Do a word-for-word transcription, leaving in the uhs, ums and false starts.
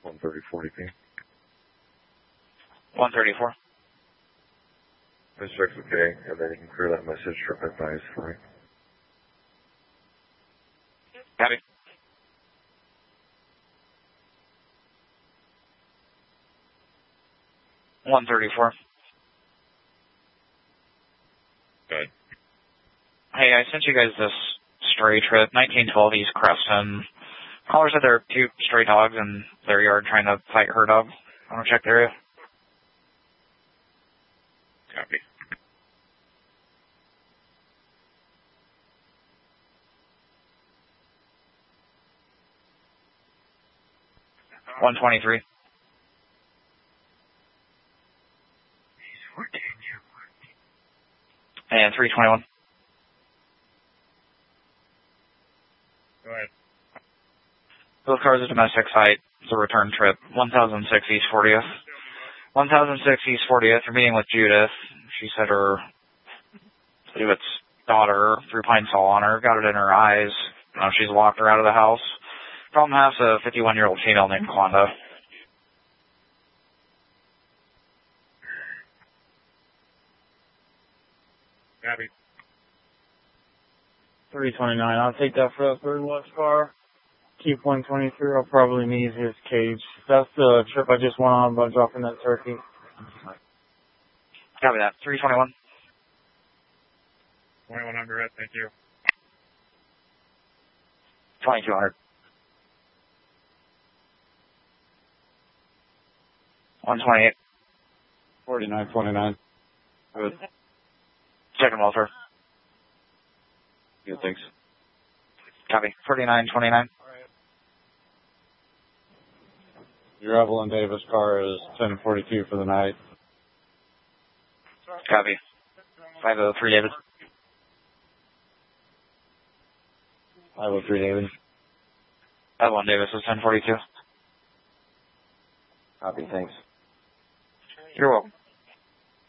one thirty forty P. one thirty-four. This check's okay, and then you can clear that message from advice for me. Copy. one thirty-four. Good. Hey, I sent you guys this stray trip, nineteen twelve East Creston. Caller said there are two stray dogs in their yard trying to fight her dog. I want to check the area. Copy. one twenty-three. And three twenty-one. Go ahead. Both cars are domestic site. It's a return trip. one thousand six East fortieth. one thousand six East fortieth. You're meeting with Judith. She said her Judith's daughter threw pine sol on her, got it in her eyes. Now she's locked her out of the house. Problem has a fifty-one-year-old female named Kwanda. Copy. three twenty-nine. I'll take that for the third watch car. Keep one twenty-three. I'll probably need his cage. That's the trip I just went on about dropping that turkey. Copy that. three twenty-one. twenty-one hundred, thank you. twenty-two hundred. one twenty-eight. forty-nine twenty-nine. Good. Second welfare. Good, thanks. Copy. forty-nine twenty-nine. Your Evelyn Davis car is ten forty-two for the night. Copy. five oh three David. five oh three David. Evelyn Davis is ten forty-two. Copy, thanks. You're welcome.